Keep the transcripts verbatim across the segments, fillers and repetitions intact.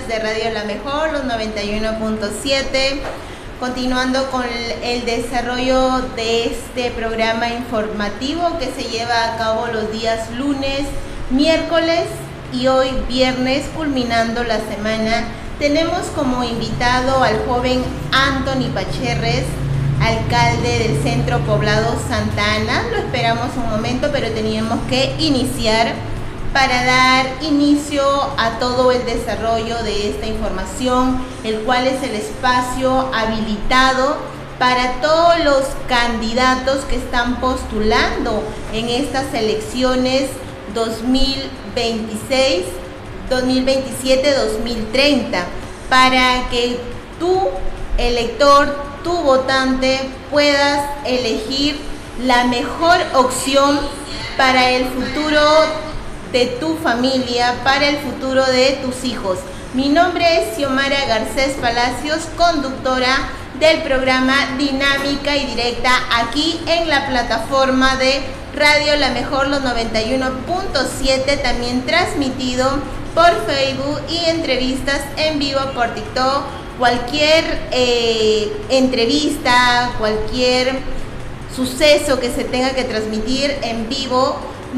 de Radio La Mejor, los noventa y uno punto siete, continuando con el desarrollo de este programa informativo que se lleva a cabo los días lunes, miércoles y hoy viernes, culminando la semana. Tenemos como invitado al joven Anthony Pacherres, alcalde del Centro Poblado Santa Ana. Lo esperamos un momento, pero teníamos que iniciar para dar inicio a todo el desarrollo de esta información, el cual es el espacio habilitado para todos los candidatos que están postulando en estas elecciones dos mil veintiséis, dos mil veintisiete, dos mil treinta, para que tú, elector, tu votante, puedas elegir la mejor opción para el futuro de tu familia, para el futuro de tus hijos. Mi nombre es Xiomara Garcés Palacios, conductora del programa Dinámica y Directa, aquí en la plataforma de Radio La Mejor, los noventa y uno punto siete, también transmitido por Facebook y entrevistas en vivo por TikTok. Cualquier eh, entrevista, cualquier suceso que se tenga que transmitir en vivo,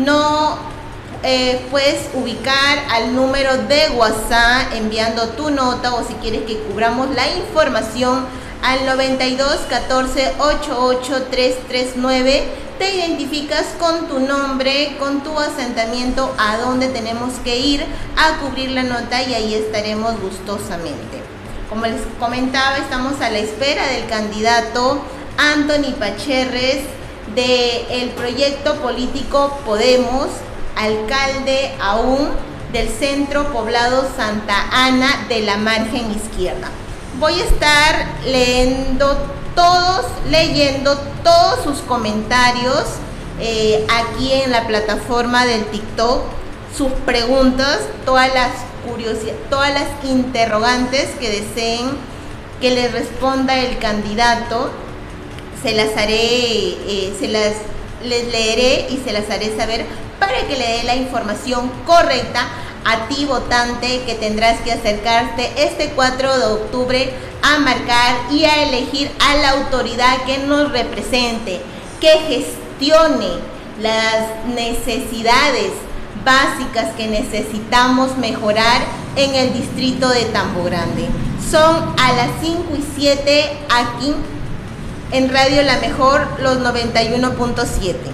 no Eh, puedes ubicar al número de WhatsApp enviando tu nota, o si quieres que cubramos la información, al noventa y dos, catorce, ochenta y ocho, trescientos treinta y nueve. Te identificas con tu nombre, con tu asentamiento, a dónde tenemos que ir a cubrir la nota, y ahí estaremos gustosamente. Como les comentaba, estamos a la espera del candidato Anthony Pacherres del proyecto político Podemos, alcalde aún del Centro Poblado Santa Ana de la margen izquierda. Voy a estar leyendo todos, leyendo todos sus comentarios eh, aquí en la plataforma del TikTok, sus preguntas, todas las curiosidades, todas las interrogantes que deseen que les responda el candidato, se las haré, eh, se las les leeré y se las haré saber, para que le dé la información correcta a ti, votante, que tendrás que acercarte este cuatro de octubre a marcar y a elegir a la autoridad que nos represente, que gestione las necesidades básicas que necesitamos mejorar en el distrito de Tambo Grande. Son a las cinco y siete aquí en Radio La Mejor, los noventa y uno punto siete.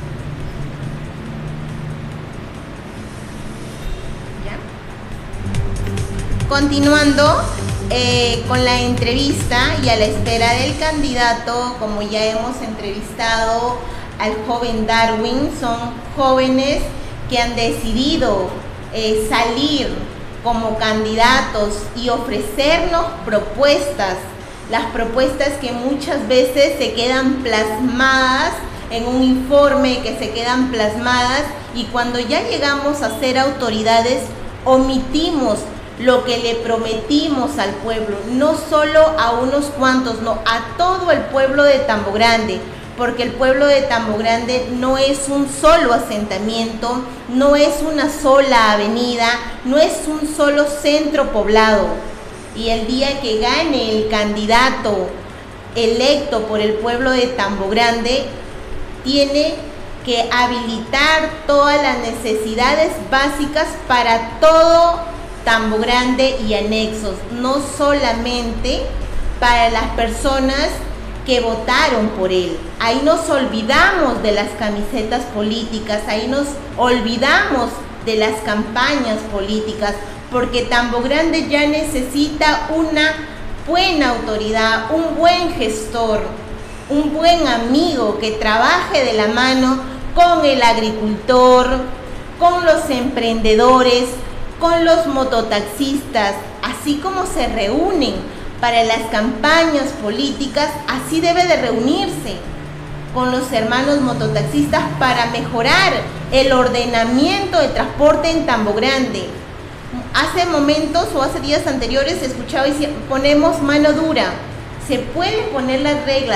Continuando eh, con la entrevista y a la espera del candidato, como ya hemos entrevistado al joven Darwin, son jóvenes que han decidido eh, salir como candidatos y ofrecernos propuestas, las propuestas que muchas veces se quedan plasmadas en un informe, que se quedan plasmadas, y cuando ya llegamos a ser autoridades omitimos lo que le prometimos al pueblo, no solo a unos cuantos, no, a todo el pueblo de Tambo Grande, porque el pueblo de Tambo Grande no es un solo asentamiento, no es una sola avenida, no es un solo centro poblado. Y el día que gane el candidato electo por el pueblo de Tambo Grande, tiene que habilitar todas las necesidades básicas para todo Tambo Grande y anexos, no solamente para las personas que votaron por él. Ahí nos olvidamos de las camisetas políticas, ahí nos olvidamos de las campañas políticas, porque Tambo Grande ya necesita una buena autoridad, un buen gestor, un buen amigo que trabaje de la mano con el agricultor, con los emprendedores, con los mototaxistas. Así como se reúnen para las campañas políticas, así debe de reunirse con los hermanos mototaxistas para mejorar el ordenamiento de transporte en Tambo Grande. Hace momentos o hace días anteriores se escuchaba y decía, ponemos mano dura. Se pueden poner las reglas,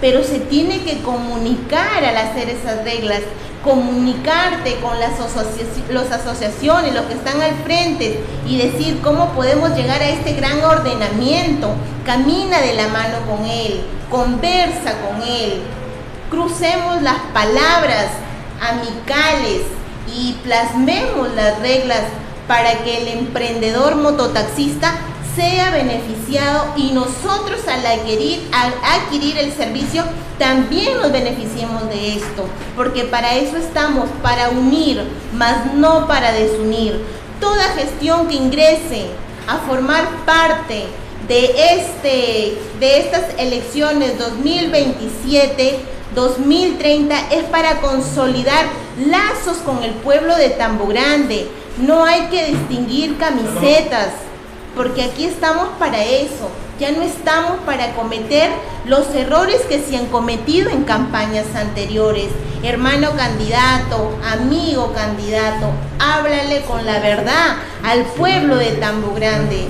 pero se tiene que comunicar al hacer esas reglas, comunicarte con las asociaci- los asociaciones, los que están al frente y decir cómo podemos llegar a este gran ordenamiento. Camina de la mano con él, conversa con él, crucemos las palabras amicales y plasmemos las reglas para que el emprendedor mototaxista sea beneficiado y nosotros al adquirir, al adquirir el servicio también nos beneficiemos de esto, porque para eso estamos, para unir, más no para desunir. Toda gestión que ingrese a formar parte de, este, de estas elecciones dos mil veintisiete dos mil treinta es para consolidar lazos con el pueblo de Tambo Grande. No hay que distinguir camisetas, porque aquí estamos para eso. Ya no estamos para cometer los errores que se han cometido en campañas anteriores. Hermano candidato, amigo candidato, háblale con la verdad al pueblo de Tambo Grande.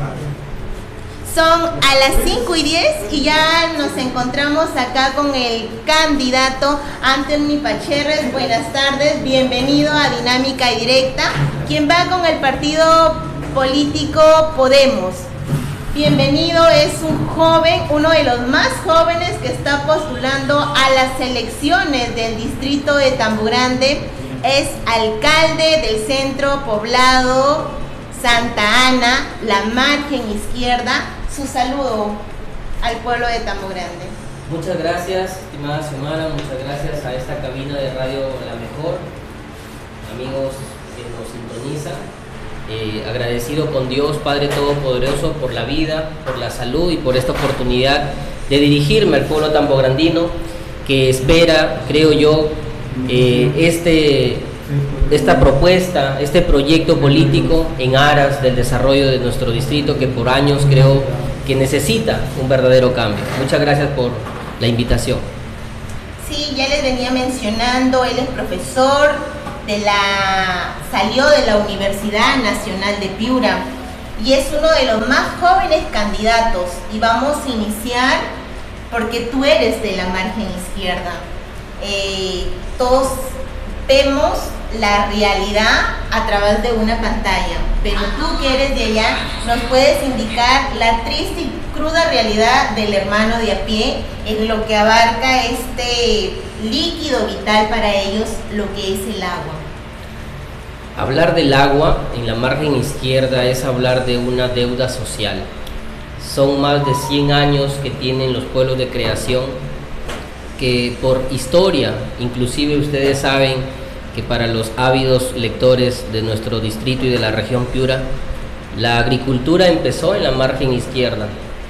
Son a las cinco y diez y ya nos encontramos acá con el candidato Anthony Pacherres. Buenas tardes, bienvenido a Dinámica y Directa, quien va con el partido político Podemos. Bienvenido, es un joven, uno de los más jóvenes que está postulando a las elecciones del distrito de Tambo Grande. Es alcalde del centro poblado Santa Ana, la margen izquierda. Su saludo al pueblo de Tambo Grande. Muchas gracias, estimada Xiomara, muchas gracias a esta cabina de Radio La Mejor, amigos que nos sintonizan. Eh, agradecido con Dios Padre Todopoderoso por la vida, por la salud y por esta oportunidad de dirigirme al pueblo tambograndino que espera, creo yo, eh, este, esta propuesta, este proyecto político en aras del desarrollo de nuestro distrito que por años creo que necesita un verdadero cambio. Muchas gracias por la invitación. Sí, ya les venía mencionando, él es profesor de la, salió de la Universidad Nacional de Piura y es uno de los más jóvenes candidatos y vamos a iniciar porque tú eres de la margen izquierda. Eh, todos vemos la realidad a través de una pantalla, pero tú que eres de allá nos puedes indicar la triste y cruda realidad del hermano de a pie en lo que abarca este líquido vital para ellos, lo que es el agua. Hablar del agua en la margen izquierda es hablar de una deuda social. Son más de cien años que tienen los pueblos de creación, que por historia, inclusive ustedes saben que para los ávidos lectores de nuestro distrito y de la región Piura, la agricultura empezó en la margen izquierda.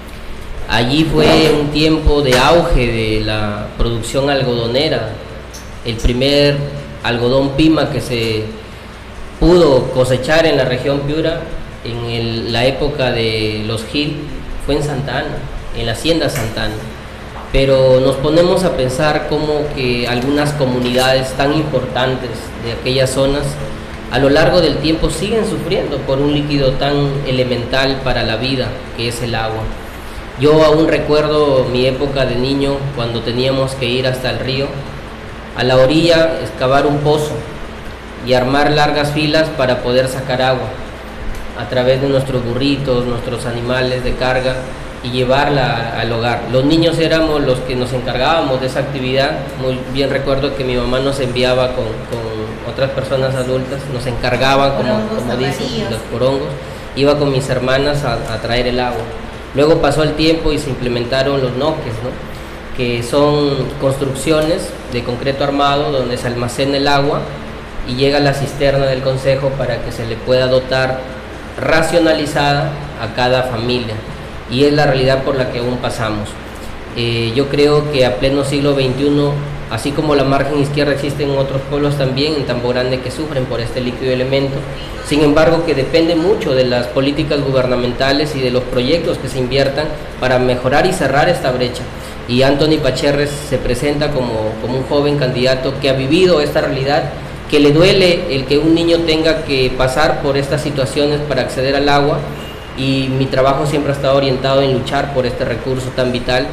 Allí fue un tiempo de auge de la producción algodonera. El primer algodón pima que se pudo cosechar en la región Piura en el, la época de los Gil fue en Santa Ana, en la hacienda Santa Ana. Pero nos ponemos a pensar cómo que algunas comunidades tan importantes de aquellas zonas a lo largo del tiempo siguen sufriendo por un líquido tan elemental para la vida que es el agua. Yo aún recuerdo mi época de niño cuando teníamos que ir hasta el río, a la orilla excavar un pozo y armar largas filas para poder sacar agua a través de nuestros burritos, nuestros animales de carga y llevarla al hogar. Los niños éramos los que nos encargábamos de esa actividad. Muy bien recuerdo que mi mamá nos enviaba con, con otras personas adultas, nos encargaban, como, como dicen, los porongos. Iba con mis hermanas a, a traer el agua. Luego pasó el tiempo y se implementaron los noques, ¿no? Que son construcciones de concreto armado donde se almacena el agua y llega a la cisterna del concejo para que se le pueda dotar racionalizada a cada familia. Y es la realidad por la que aún pasamos. Eh, yo creo que a pleno siglo veintiuno, así como la margen izquierda, existen otros pueblos también en Tambo Grande que sufren por este líquido elemento, sin embargo que depende mucho de las políticas gubernamentales y de los proyectos que se inviertan para mejorar y cerrar esta brecha. Y Anthony Pacherres se presenta como, como un joven candidato que ha vivido esta realidad, que le duele el que un niño tenga que pasar por estas situaciones para acceder al agua. Y mi trabajo siempre ha estado orientado en luchar por este recurso tan vital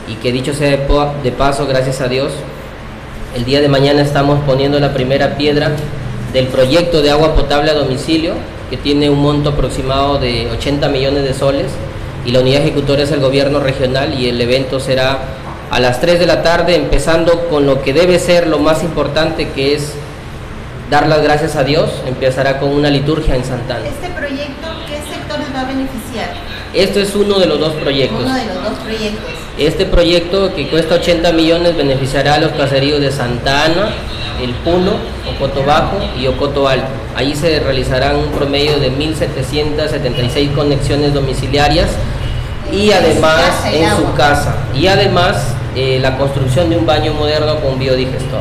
y que dicho sea de, de paso, gracias a Dios, el día de mañana estamos poniendo la primera piedra del proyecto de agua potable a domicilio, que tiene un monto aproximado de ochenta millones de soles, y la unidad ejecutora es el gobierno regional, y el evento será a las tres de la tarde, empezando con lo que debe ser lo más importante, que es dar las gracias a Dios. Empezará con una liturgia en Santana. ¿Este proyecto qué sectores va a beneficiar? Esto es uno de los dos proyectos. Uno de los dos proyectos. Este proyecto, que cuesta ochenta millones, beneficiará a los caseríos de Santa Ana, El Puno, Ocoto Bajo y Ocoto Alto. Ahí se realizarán un promedio de mil setecientas setenta y seis conexiones domiciliarias, y además en su casa, y además eh, la construcción de un baño moderno con biodigestor.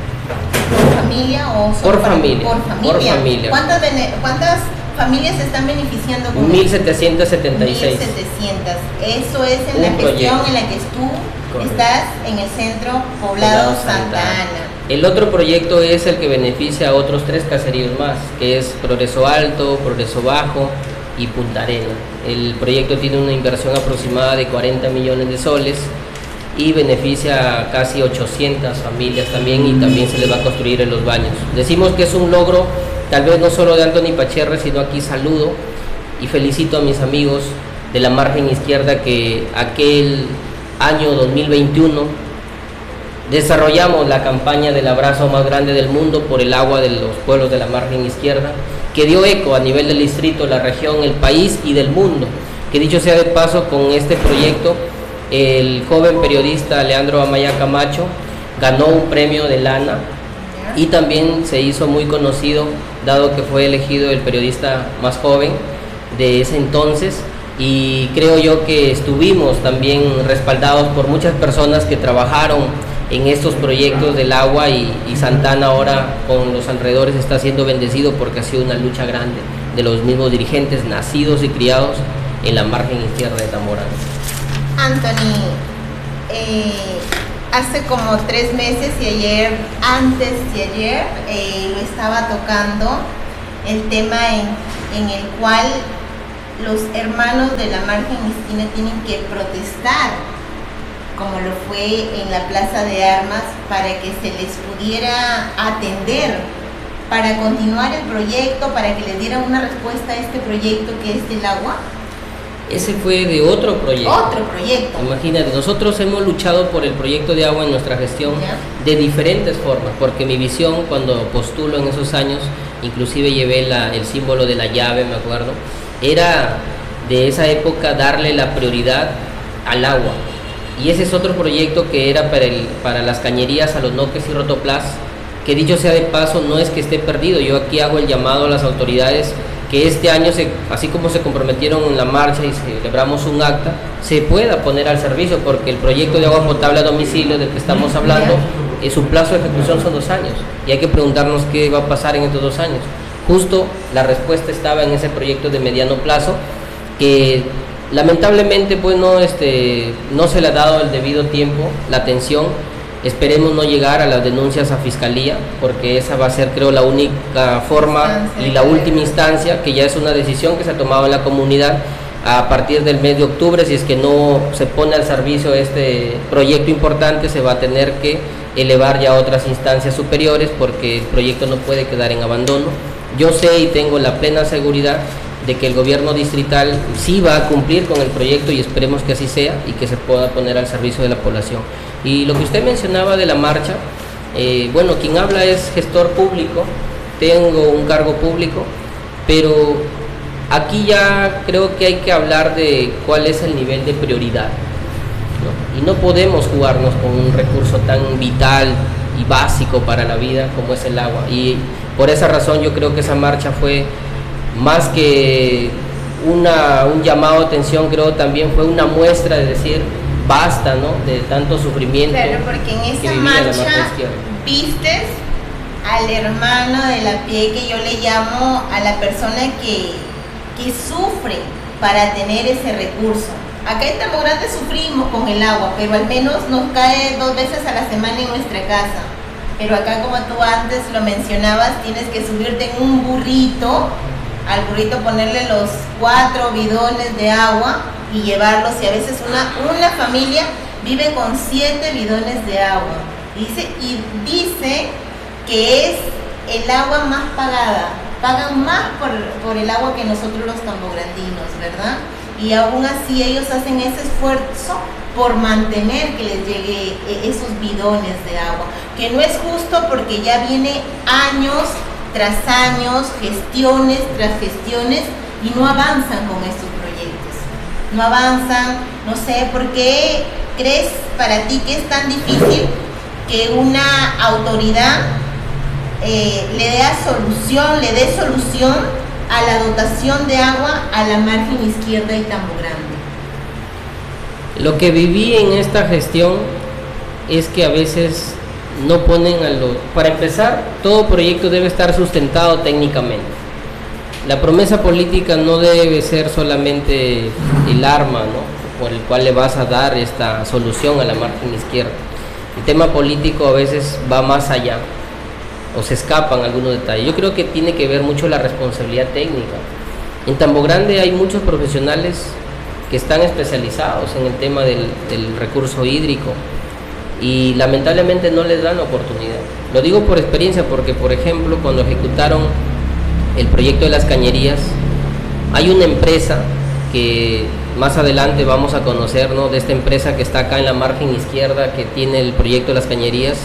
¿Por familia o solo por, para, familia, por familia? Por familia. ¿Cuántas, ¿Cuántas familias se están beneficiando con mil setecientas setenta y seis. mil setecientas. Eso es en un la gestión proyecto en la que tú Correcto. Estás en el centro poblado, poblado Santa, Santa Ana. Ana. El otro proyecto es el que beneficia a otros tres caseríos más, que es Progreso Alto, Progreso Bajo y Punta Arena. El proyecto tiene una inversión aproximada de cuarenta millones de soles y beneficia a casi ochocientas familias también, y también se les va a construir en los baños. Decimos que es un logro, tal vez no solo de Anthony Pacherre, sino aquí saludo y felicito a mis amigos de la margen izquierda, que aquel año dos mil veintiuno desarrollamos la campaña del abrazo más grande del mundo por el agua de los pueblos de la margen izquierda, que dio eco a nivel del distrito, la región, el país y del mundo. Que dicho sea de paso, con este proyecto el joven periodista Leandro Amaya Camacho ganó un premio de lana, y también se hizo muy conocido, dado que fue elegido el periodista más joven de ese entonces, y creo yo que estuvimos también respaldados por muchas personas que trabajaron en estos proyectos del agua, y, y Santana ahora con los alrededores está siendo bendecido porque ha sido una lucha grande de los mismos dirigentes nacidos y criados en la margen izquierda de Zamorano. Anthony, eh, hace como tres meses y ayer, antes de ayer, eh, lo estaba tocando, el tema en, en el cual los hermanos de la margen izquierda tienen que protestar, como lo fue en la Plaza de Armas, para que se les pudiera atender, para continuar el proyecto, para que les dieran una respuesta a este proyecto que es del agua. Ese fue de otro proyecto. Otro proyecto. Imagínate, nosotros hemos luchado por el proyecto de agua en nuestra gestión ¿Ya? de diferentes formas, porque mi visión cuando postulo en esos años, inclusive llevé la, el símbolo de la llave, me acuerdo, era de esa época darle la prioridad al agua. Y ese es otro proyecto que era para, el, para las cañerías a los Noques y Rotoplas, que dicho sea de paso, no es que esté perdido. Yo aquí hago el llamado a las autoridades que este año, se, así como se comprometieron en la marcha y celebramos un acta, se pueda poner al servicio, porque el proyecto de agua potable a domicilio del que estamos hablando, eh, su plazo de ejecución son dos años, y hay que preguntarnos qué va a pasar en estos dos años. Justo la respuesta estaba en ese proyecto de mediano plazo, que lamentablemente pues no, este, no se le ha dado el debido tiempo, la atención. Esperemos no llegar a las denuncias a fiscalía, porque esa va a ser, creo, la única forma y la última instancia, que ya es una decisión que se ha tomado en la comunidad a partir del mes de octubre. Si es que no se pone al servicio este proyecto importante, se va a tener que elevar ya a otras instancias superiores, porque el proyecto no puede quedar en abandono. Yo sé y tengo la plena seguridad de que el gobierno distrital sí va a cumplir con el proyecto, y esperemos que así sea y que se pueda poner al servicio de la población. Y lo que usted mencionaba de la marcha, eh, bueno, quien habla es gestor público, tengo un cargo público, pero aquí ya creo que hay que hablar de cuál es el nivel de prioridad, ¿no? Y no podemos jugarnos con un recurso tan vital y básico para la vida como es el agua, y por esa razón yo creo que esa marcha fue más que una, un llamado de atención, creo también fue una muestra de decir basta, ¿no?, de tanto sufrimiento. Claro, porque en esa marcha vistes al hermano de la pie, que yo le llamo a la persona que, que sufre para tener ese recurso. Acá en Tambo Grande sufrimos con el agua, pero al menos nos cae dos veces a la semana en nuestra casa. Pero acá, como tú antes lo mencionabas, tienes que subirte en un burrito, al burrito ponerle los cuatro bidones de agua y llevarlos, y a veces una, una familia vive con siete bidones de agua. Dice, y dice que es el agua más pagada. Pagan más por, por el agua que nosotros los tambograndinos, ¿verdad? Y aún así ellos hacen ese esfuerzo por mantener que les llegue esos bidones de agua, que no es justo porque ya viene años tras años, gestiones tras gestiones, y no avanzan con estos proyectos. No avanzan, no sé, ¿por qué crees para ti que es tan difícil que una autoridad eh, le dé solución, le dé solución a la dotación de agua a la margen izquierda y Tambo Grande? Lo que viví en esta gestión es que a veces no ponen a los... Para empezar, todo proyecto debe estar sustentado técnicamente. La promesa política no debe ser solamente el arma, ¿no?, por el cual le vas a dar esta solución a la margen izquierda. El tema político a veces va más allá, o se escapan algunos detalles. Yo creo que tiene que ver mucho la responsabilidad técnica. En Tambo Grande hay muchos profesionales que están especializados en el tema del, del recurso hídrico y lamentablemente no les dan la oportunidad. Lo digo por experiencia porque, por ejemplo, cuando ejecutaron el proyecto de las cañerías, hay una empresa que más adelante vamos a conocer, ¿no?, de esta empresa que está acá en la margen izquierda, que tiene el proyecto de las cañerías,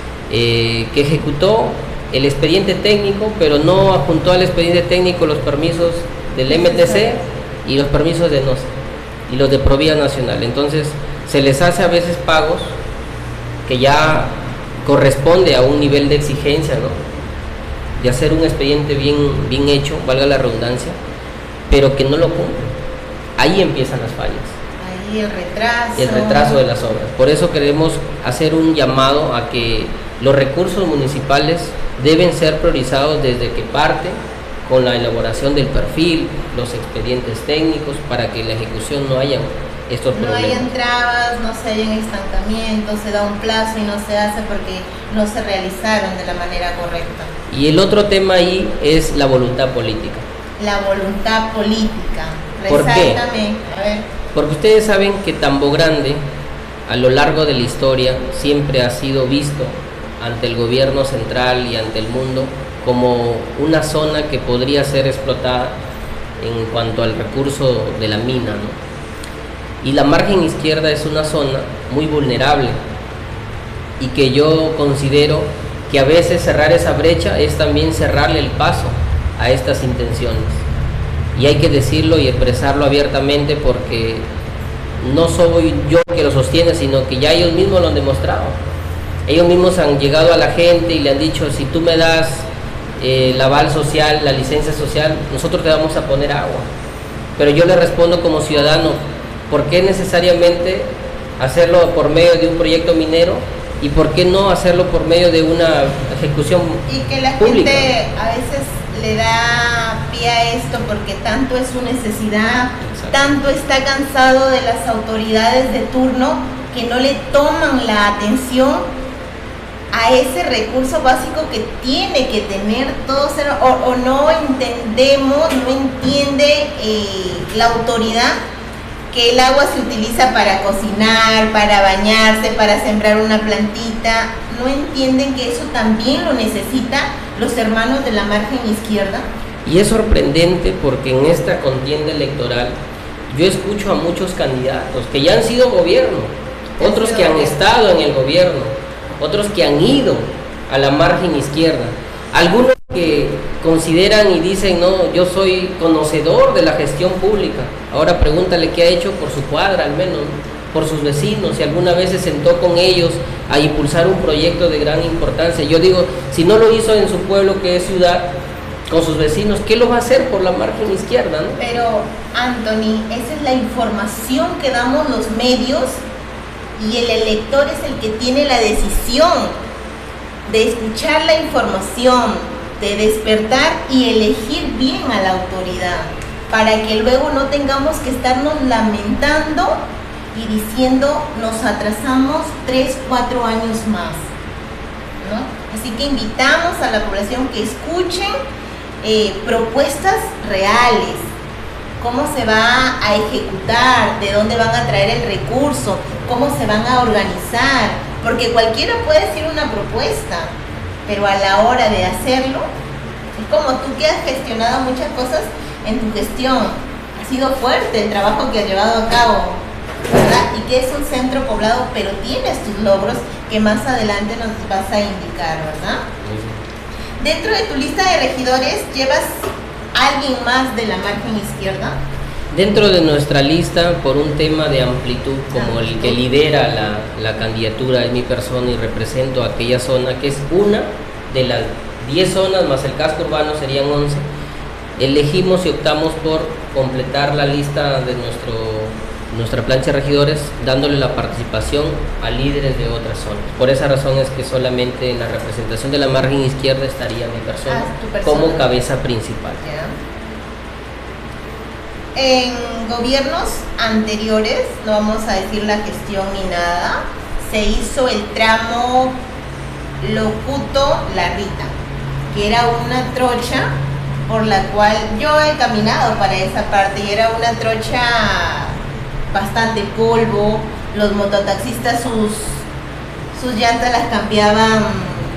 eh, que ejecutó el expediente técnico, pero no adjuntó al expediente técnico los permisos del M T C y los permisos de NOSA y los de Provía Nacional. Entonces se les hace a veces pagos que ya corresponde a un nivel de exigencia, ¿no?, de hacer un expediente bien, bien hecho, valga la redundancia, pero que no lo cumplen. Ahí empiezan las fallas. Ahí el retraso. El retraso de las obras. Por eso queremos hacer un llamado a que los recursos municipales deben ser priorizados desde que parte, con la elaboración del perfil, los expedientes técnicos, para que en la ejecución no haya estos no problemas. No hayan trabas, no se hayan estancamientos, se da un plazo y no se hace porque no se realizaron de la manera correcta. Y el otro tema ahí es la voluntad política. La voluntad política. ¿Por qué? A ver. Porque ustedes saben que Tambo Grande, a lo largo de la historia, siempre ha sido visto ante el gobierno central y ante el mundo como una zona que podría ser explotada en cuanto al recurso de la mina, ¿no? Y la margen izquierda es una zona muy vulnerable y que yo considero que a veces cerrar esa brecha es también cerrarle el paso a estas intenciones. Y hay que decirlo y expresarlo abiertamente porque no soy yo que lo sostiene, sino que ya ellos mismos lo han demostrado. Ellos mismos han llegado a la gente y le han dicho, si tú me das eh, el aval social, la licencia social, nosotros te vamos a poner agua. Pero yo le respondo como ciudadano, ¿por qué necesariamente hacerlo por medio de un proyecto minero? ¿Y por qué no hacerlo por medio de una ejecución pública? Y que la pública? gente a veces le da pie a esto porque tanto es su necesidad, exacto, tanto está cansado de las autoridades de turno que no le toman la atención a ese recurso básico que tiene que tener todos, o, o no entendemos, no entiende eh, la autoridad que el agua se utiliza para cocinar, para bañarse, para sembrar una plantita. No entienden que eso también lo necesitan los hermanos de la margen izquierda. Y es sorprendente porque en esta contienda electoral yo escucho a muchos candidatos que ya han sido gobierno, otros que han estado en el gobierno, otros que han ido a la margen izquierda, algunos que consideran y dicen, no, yo soy conocedor de la gestión pública. Ahora pregúntale qué ha hecho por su cuadra, al menos, ¿no?, por sus vecinos, si alguna vez se sentó con ellos a impulsar un proyecto de gran importancia. Yo digo, si no lo hizo en su pueblo, que es ciudad, con sus vecinos, ¿qué lo va a hacer por la margen izquierda, no? Pero, Anthony, esa es la información que damos los medios y el elector es el que tiene la decisión de escuchar la información, de despertar y elegir bien a la autoridad, para que luego no tengamos que estarnos lamentando y diciendo nos atrasamos tres, cuatro años más, ¿no? Así que invitamos a la población que escuchen eh, propuestas reales, cómo se va a ejecutar, de dónde van a traer el recurso, cómo se van a organizar, porque cualquiera puede decir una propuesta, pero a la hora de hacerlo, es como tú que has gestionado muchas cosas en tu gestión, ha sido fuerte el trabajo que has llevado a cabo, ¿verdad? Y que es un centro poblado, pero tienes tus logros que más adelante nos vas a indicar, ¿verdad? Dentro de tu lista de regidores, ¿llevas alguien más de la margen izquierda? Dentro de nuestra lista, por un tema de amplitud, como el que lidera la, la candidatura es mi persona y represento aquella zona, que es una de las diez zonas, más el casco urbano serían once, elegimos y optamos por completar la lista de nuestro, nuestra plancha de regidores, dándole la participación a líderes de otras zonas. Por esa razón es que solamente en la representación de la margen izquierda estaría mi persona, ah, tu persona. como cabeza principal. Yeah. En gobiernos anteriores, no vamos a decir la gestión ni nada, se hizo el tramo Locuto-La Rita, que era una trocha por la cual yo he caminado para esa parte y era una trocha bastante polvo, los mototaxistas sus, sus llantas las cambiaban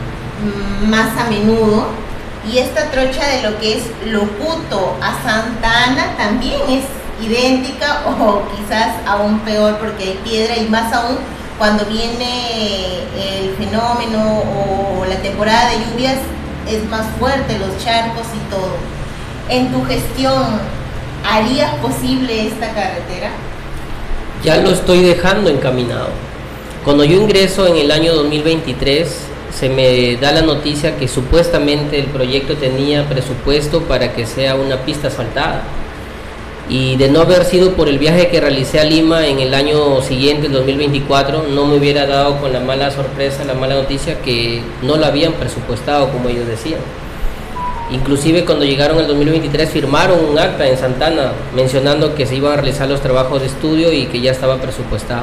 más a menudo. Y esta trocha de lo que es Locuto a Santa Ana también es idéntica o quizás aún peor porque hay piedra y más aún cuando viene el fenómeno o la temporada de lluvias es más fuerte, los charcos y todo. En tu gestión, ¿harías posible esta carretera? Ya lo estoy dejando encaminado. Cuando yo ingreso en el año dos mil veintitrés, se me da la noticia que supuestamente el proyecto tenía presupuesto para que sea una pista asfaltada. Y de no haber sido por el viaje que realicé a Lima en el año siguiente, el dos mil veinticuatro, no me hubiera dado con la mala sorpresa, la mala noticia que no lo habían presupuestado como ellos decían. Inclusive cuando llegaron el dos mil veintitrés firmaron un acta en Santa Ana mencionando que se iban a realizar los trabajos de estudio y que ya estaba presupuestado.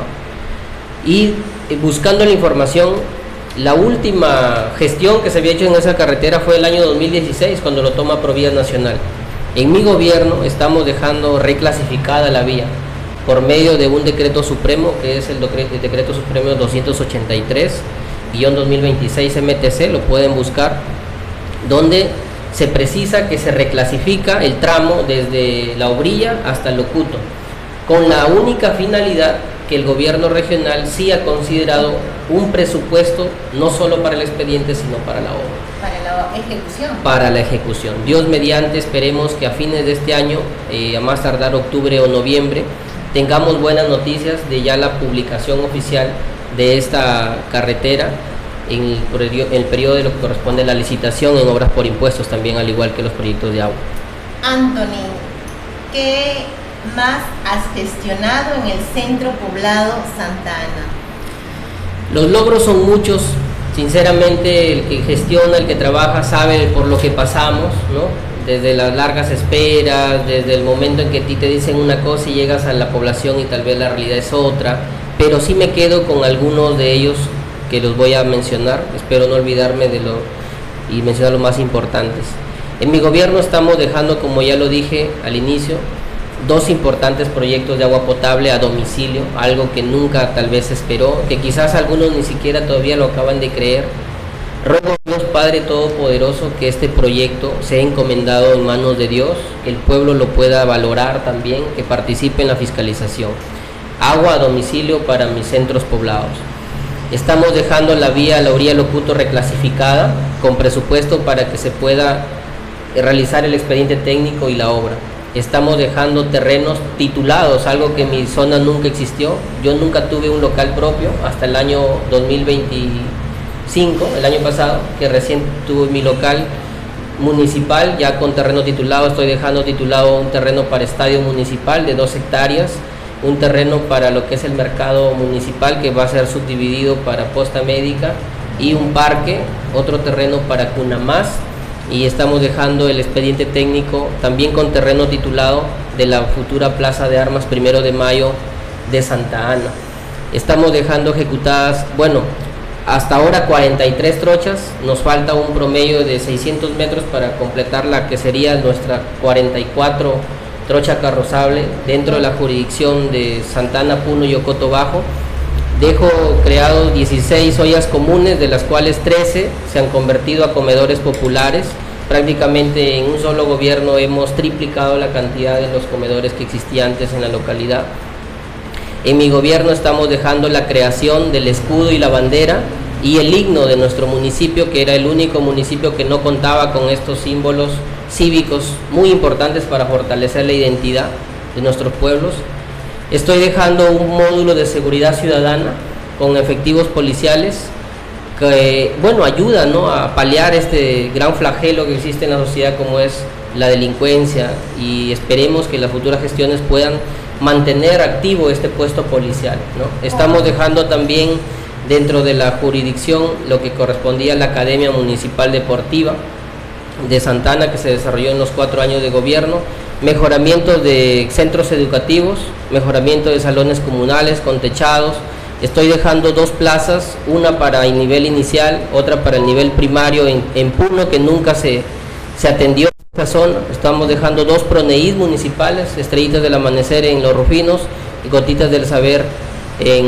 Y buscando la información, la última gestión que se había hecho en esa carretera fue el año dos mil dieciséis, cuando lo toma Provías Nacional. En mi gobierno estamos dejando reclasificada la vía por medio de un decreto supremo, que es el decreto, el decreto supremo doscientos ochenta y tres guión dos mil veintiséis M T C, lo pueden buscar, donde se precisa que se reclasifica el tramo desde La Obrilla hasta Locuto, con la única finalidad que el gobierno regional sí ha considerado un presupuesto no solo para el expediente, sino para la obra. Para la ejecución. Para la ejecución. Dios mediante, esperemos que a fines de este año, eh, a más tardar octubre o noviembre, tengamos buenas noticias de ya la publicación oficial de esta carretera en el, periodo, en el periodo de lo que corresponde a la licitación en obras por impuestos también, al igual que los proyectos de agua. Anthony, ¿qué más has gestionado en el centro poblado Santa Ana? Los logros son muchos, sinceramente el que gestiona, el que trabaja sabe por lo que pasamos, ¿no? Desde las largas esperas, desde el momento en que a ti te dicen una cosa y llegas a la población y tal vez la realidad es otra, pero sí me quedo con algunos de ellos que los voy a mencionar, espero no olvidarme de lo y mencionar los más importantes. En mi gobierno estamos dejando, como ya lo dije al inicio, dos importantes proyectos de agua potable a domicilio, algo que nunca tal vez se esperó, que quizás algunos ni siquiera todavía lo acaban de creer. Ruego a Dios Padre Todopoderoso que este proyecto sea encomendado en manos de Dios, que el pueblo lo pueda valorar también, que participe en la fiscalización. Agua a domicilio para mis centros poblados. Estamos dejando la vía La Obrilla Locuto reclasificada con presupuesto para que se pueda realizar el expediente técnico y la obra. Estamos dejando terrenos titulados, algo que en mi zona nunca existió. Yo nunca tuve un local propio hasta el año dos mil veinticinco, el año pasado, que recién tuve mi local municipal ya con terreno titulado. Estoy dejando titulado un terreno para estadio municipal de dos hectáreas, un terreno para lo que es el mercado municipal que va a ser subdividido para posta médica y un parque, otro terreno para Cunamás. Y estamos dejando el expediente técnico también con terreno titulado de la futura Plaza de Armas Primero de Mayo de Santa Ana. Estamos dejando ejecutadas, bueno, hasta ahora cuarenta y tres trochas, nos falta un promedio de seiscientos metros para completar la que sería nuestra cuarenta y cuatro trocha carrozable dentro de la jurisdicción de Santa Ana, Puno y Ocoto Bajo. Dejo creados dieciséis ollas comunes, de las cuales trece se han convertido a comedores populares. Prácticamente en un solo gobierno hemos triplicado la cantidad de los comedores que existían antes en la localidad. En mi gobierno estamos dejando la creación del escudo y la bandera y el himno de nuestro municipio, que era el único municipio que no contaba con estos símbolos cívicos muy importantes para fortalecer la identidad de nuestros pueblos. Estoy dejando un módulo de seguridad ciudadana con efectivos policiales que, bueno, ayuda, ¿no?, a paliar este gran flagelo que existe en la sociedad como es la delincuencia, y esperemos que las futuras gestiones puedan mantener activo este puesto policial, ¿no? Estamos dejando también dentro de la jurisdicción lo que correspondía a la Academia Municipal Deportiva de Santa Ana, que se desarrolló en los cuatro años de gobierno, mejoramiento de centros educativos, mejoramiento de salones comunales con techados. Estoy dejando dos plazas, una para el nivel inicial, otra para el nivel primario en, en Puno, que nunca se, se atendió en esta zona. Estamos dejando dos proneís municipales, Estrellitas del Amanecer en Los Rufinos y Gotitas del Saber en,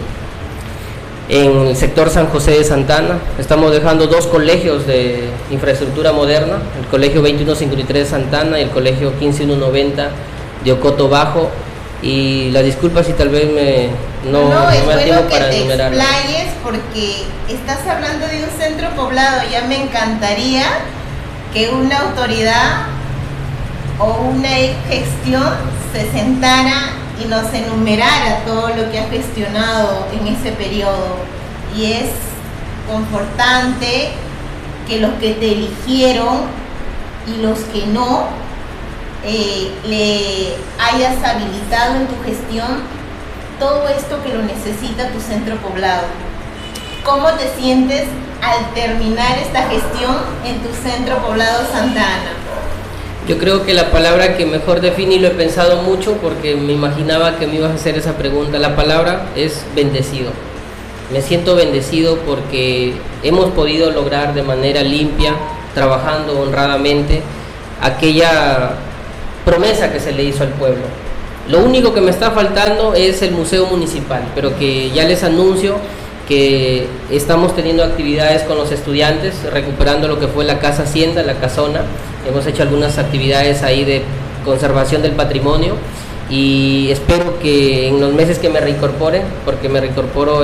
en el sector San José de Santa Ana. Estamos dejando dos colegios de infraestructura moderna, el Colegio veintiuno cincuenta y tres de Santa Ana y el Colegio quince mil ciento noventa de Ocoto Bajo. Y las disculpas si tal vez me no, no, no es me da bueno tiempo que para te enumerar. explayes, porque estás hablando de un centro poblado. Ya me encantaría que una autoridad o una gestión se sentara y nos enumerara todo lo que ha gestionado en ese periodo. Y es confortante que los que te eligieron y los que no Eh, le hayas habilitado en tu gestión todo esto que lo necesita tu centro poblado. ¿Cómo te sientes al terminar esta gestión en tu centro poblado Santa Ana? Yo creo que la palabra que mejor define, y lo he pensado mucho porque me imaginaba que me ibas a hacer esa pregunta, la palabra es bendecido. Me siento bendecido porque hemos podido lograr de manera limpia, trabajando honradamente, aquella promesa que se le hizo al pueblo. Lo único que me está faltando es el museo municipal, pero que ya les anuncio que estamos teniendo actividades con los estudiantes, recuperando lo que fue la Casa Hacienda, la casona. Hemos hecho algunas actividades ahí de conservación del patrimonio y espero que en los meses que me reincorpore, porque me reincorporo